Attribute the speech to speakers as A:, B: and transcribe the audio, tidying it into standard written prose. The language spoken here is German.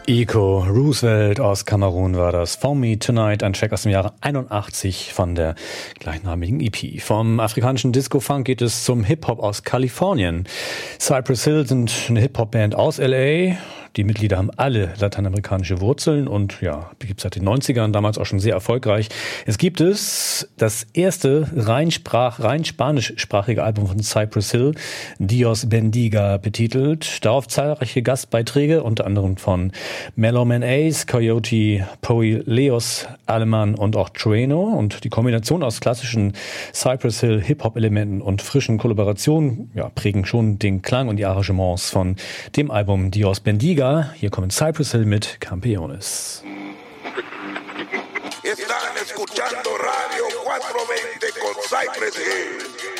A: Eco Roosevelt aus Kamerun war das. For Me Tonight, ein Track aus dem Jahre 81 von der gleichnamigen EP. Vom afrikanischen Disco-Funk geht es zum Hip-Hop aus Kalifornien. Cypress Hill sind eine Hip-Hop-Band aus L.A., die Mitglieder haben alle lateinamerikanische Wurzeln und ja, die gibt es seit den 90ern, damals auch schon sehr erfolgreich. Es gibt das erste rein spanischsprachige Album von Cypress Hill, Dios Bendiga betitelt. Darauf zahlreiche Gastbeiträge, unter anderem von Mellow Man Ace, Coyote, Poe Leos, Aleman und auch Trueno. Und die Kombination aus klassischen Cypress Hill Hip-Hop-Elementen und frischen Kollaborationen prägen schon den Klang und die Arrangements von dem Album Dios Bendiga. Hier kommen Cypress Hill mit Campeones.
B: Están escuchando Radio 420 con Cypress Hill.